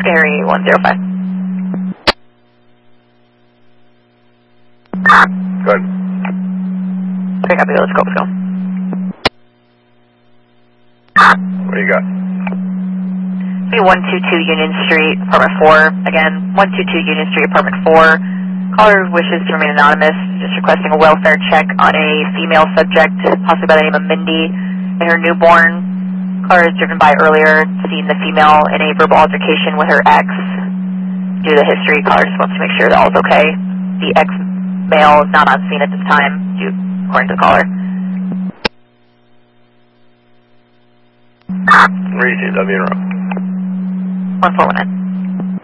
Scary 105. Good. Okay, copy, let's go. What do you got? 122 Union Street, apartment 4. Again, 122 Union Street, apartment 4. Caller wishes to remain anonymous, just requesting a welfare check on a female subject, possibly by the name of Mindy, and her newborn. Caller is driven by earlier, seen the female in a verbal altercation with her ex. Due to the history, caller just wants to make sure that all's okay. The ex-male is not on scene at this time, according to the caller. Read you, W. 141.